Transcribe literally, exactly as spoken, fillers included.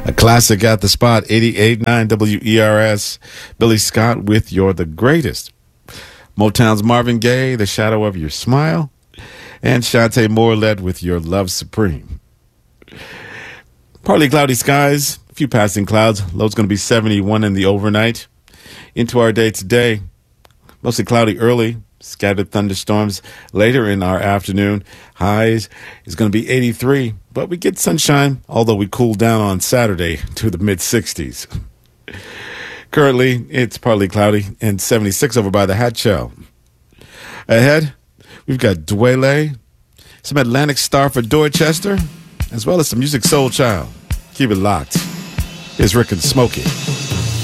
A classic at the spot, eighty-eight point nine W E R S. Billy Scott with You're the Greatest. Motown's Marvin Gaye, The Shadow of Your Smile. And Shantae Moorlet with Your Love Supreme. Partly cloudy skies, a few passing clouds. Low's going to be seventy-one in the overnight. Into our day today, mostly cloudy early. Scattered thunderstorms later in our afternoon. Highs is going to be eighty-three, but we get sunshine, although we cool down on Saturday to the mid-sixties. Currently, it's partly cloudy and seventy-six over by the Hat Shell. Ahead, we've got Dwele, some Atlantic Star for Dorchester, as well as some Music Soul Child. Keep it locked. Here's Rick and Smokey.